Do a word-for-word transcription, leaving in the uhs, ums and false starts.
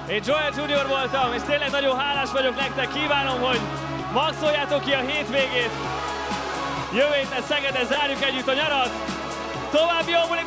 Én Joel Junior voltam, és tényleg nagyon hálás vagyok nektek. Kívánom, hogy maxoljátok ki a hétvégét. Jövő héten Szegeden zárjuk együtt a nyarat. További jó bulit